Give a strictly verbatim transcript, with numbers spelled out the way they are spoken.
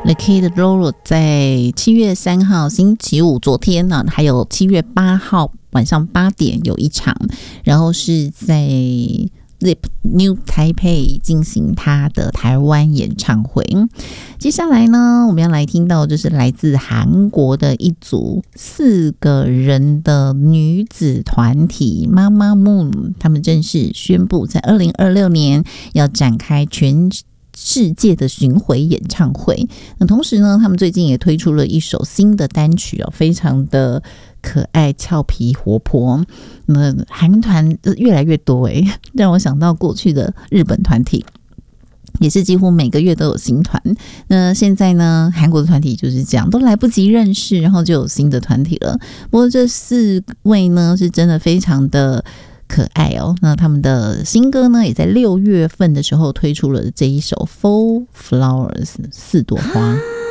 The Kid Laroi 在七月三号星期五，昨天呢，还有七月八号晚上八点有一场，然后是在 Zip New Taipei 进行他的台湾演唱会。接下来呢，我们要来听到就是来自韩国的一组四个人的女子团体 Mama Moon， 他们正式宣布在二零二六年要展开全世界的巡回演唱会。那同时呢，他们最近也推出了一首新的单曲哦，非常的可爱、俏皮、活泼。那韩团越来越多诶，让我想到过去的日本团体，也是几乎每个月都有新团。那现在呢，韩国的团体就是这样，都来不及认识，然后就有新的团体了。不过这四位呢，是真的非常的可爱哦。那他们的新歌呢，也在六月份的时候推出了这一首 Four Flowers 四朵花。